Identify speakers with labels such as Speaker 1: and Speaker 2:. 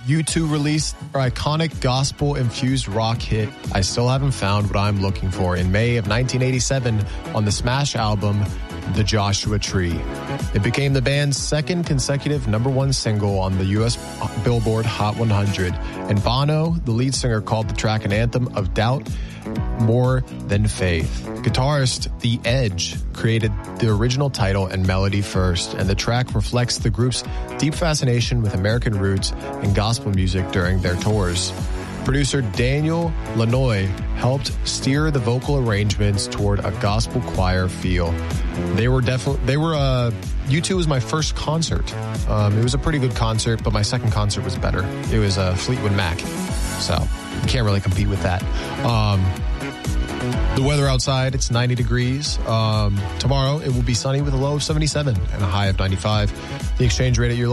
Speaker 1: U2 released their iconic gospel-infused rock hit, I Still Haven't Found What I'm Looking For, in May of 1987 on the Smash album, The Joshua Tree. It became the band's second consecutive #1 single on the U.S. Billboard Hot 100, and Bono, the lead singer, called the track an anthem of doubt more than faith. Guitarist The Edge created the original title and melody first, and the track reflects the group's deep fascination with American roots and gospel music during their tours. Producer Daniel Lanois helped steer the vocal arrangements toward a gospel choir feel. U2 was my first concert. It was a pretty good concert, but my second concert was better. It was Fleetwood Mac. So you can't really compete with that. The weather outside, it's 90 degrees. Tomorrow, it will be sunny with a low of 77 and a high of 95. The exchange rate at your